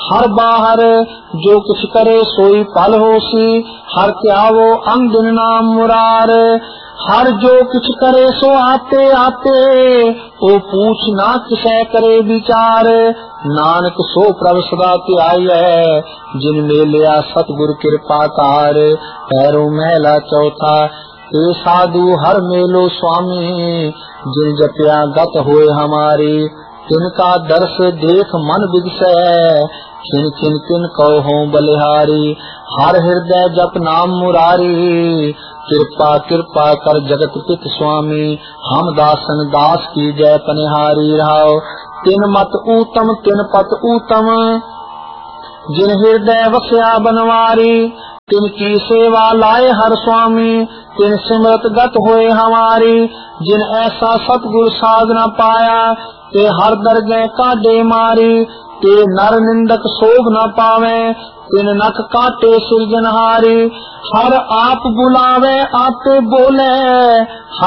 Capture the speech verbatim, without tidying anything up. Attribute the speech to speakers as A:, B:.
A: हर बाहर जो कुछ करे सोई पल होसी, हर क्या वो अंदिन नाम मुरार। हर जो कुछ करे सो आते आते, ओ पूछ ना किसे करे विचार। नानक सो प्रभ सदा ध्याई है, जिन मेलिया सतगुर कृपा कार। पैरों महला चौथा, ए साधु हर मेलो स्वामी, जिन जपिया गत होए हमारी। तिनका दर्श देख मन विगसै, खिन खिन किन कहो हों बलिहारी। हर हृदय जप नाम मुरारी, कृपा कृपा कर जगत पित स्वामी। हम दासन दास की जय पनिहारी रहाओ। तिन मत ऊतम तिन पत ऊतम, जिन हृदय वस्या बनवारी। तिनकी सेवा लाए हर स्वामी, तिन सिमरत गत होए हमारी। जिन ऐसा सतगुरु साधना पाया, ते हर दरगह काटे मारी। ते नर निंदक शोभ न पावे, तिन नख काटे सिरजनहारी। हर आप बुलावे आपे बोले,